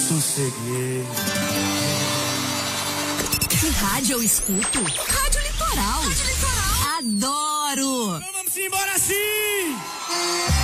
sosseguei. Que rádio eu escuto? Rádio Litoral. Rádio Litoral. Adoro! Então vamos embora sim!